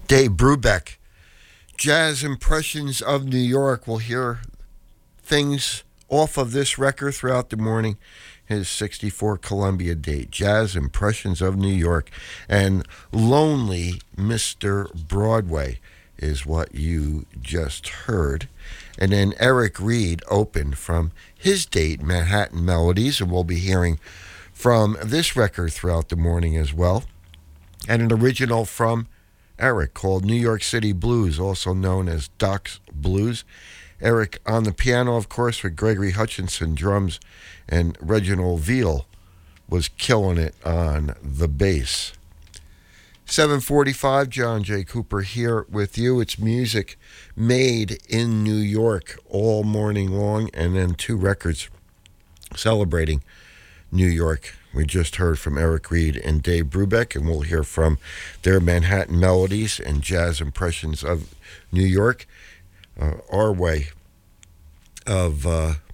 Dave Brubeck. Jazz Impressions of New York. We'll hear things off of this record throughout the morning. His 64 Columbia date. Jazz Impressions of New York. And Lonely Mr. Broadway is what you just heard. And then Eric Reed opened from his date, Manhattan Melodies. And we'll be hearing from this record throughout the morning as well. And an original from Eric called New York City Blues, also known as Doc's Blues. Eric on the piano, of course, with Gregory Hutchinson drums, and Reginald Veal was killing it on the bass. 7:45, John J. Cooper here with you. It's music made in New York all morning long, and then two records celebrating New York. We just heard from Eric Reed and Dave Brubeck, and we'll hear from their Manhattan Melodies and Jazz Impressions of New York. Our way of,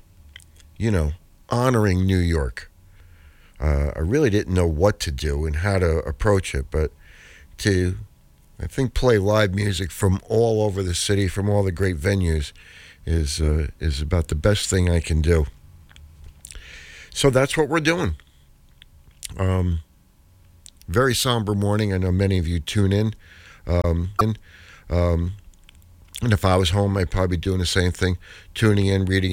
honoring New York. I really didn't know what to do and how to approach it, but to, I think, play live music from all over the city, from all the great venues, is about the best thing I can do. So that's what we're doing. Very somber morning. I know many of you tune in. And if I was home, I'd probably be doing the same thing, tuning in, reading